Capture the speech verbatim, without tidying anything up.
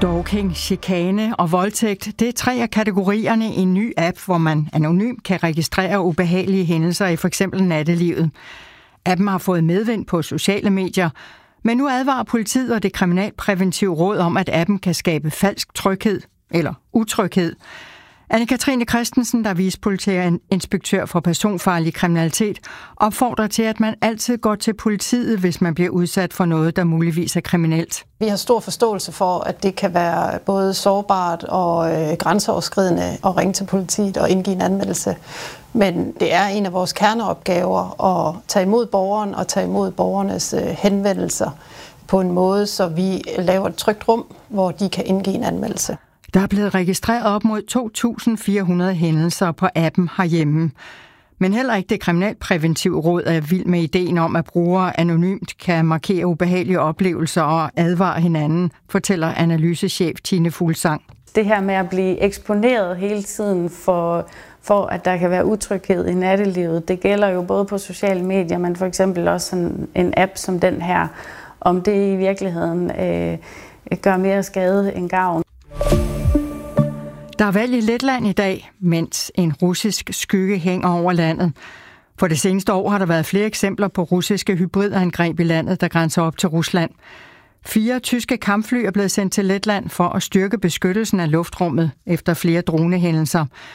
Stalking, chikane og voldtægt, det er tre af kategorierne i en ny app, hvor man anonymt kan registrere ubehagelige hændelser i f.eks. nattelivet. Appen har fået medvind på sociale medier, men nu advarer politiet og det kriminalpræventive råd om, at appen kan skabe falsk tryghed eller utryghed. Anne-Katrine Christensen, der er vicepolitiinspektør for personfarlig kriminalitet, opfordrer til, at man altid går til politiet, hvis man bliver udsat for noget, der muligvis er kriminelt. Vi har stor forståelse for, at det kan være både sårbart og øh, grænseoverskridende at ringe til politiet og indgive en anmeldelse. Men det er en af vores kerneopgaver at tage imod borgeren og tage imod borgernes øh, henvendelser på en måde, så vi laver et trygt rum, hvor de kan indgive en anmeldelse. Der er blevet registreret op mod to tusind fire hundrede hændelser på appen herhjemme. Men heller ikke det kriminalpræventive råd er vild med ideen om, at brugere anonymt kan markere ubehagelige oplevelser og advare hinanden, fortæller analysechef Tine Fuglsang. Det her med at blive eksponeret hele tiden for, for at der kan være utryghed i nattelivet, det gælder jo både på sociale medier, men for eksempel også sådan en app som den her, om det i virkeligheden øh, gør mere skade end gavn. Der er valg i Letland i dag, mens en russisk skygge hænger over landet. For det seneste år har der været flere eksempler på russiske hybridangreb i landet, der grænser op til Rusland. Fire tyske kampfly er blevet sendt til Letland for at styrke beskyttelsen af luftrummet efter flere dronehændelser.